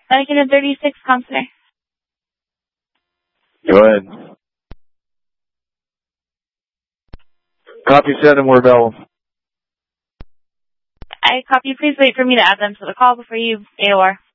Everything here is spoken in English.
Unit 36, counselor. Go ahead. Copy, send them, we're available. I copy. Please wait for me to add them to the call before you AOR.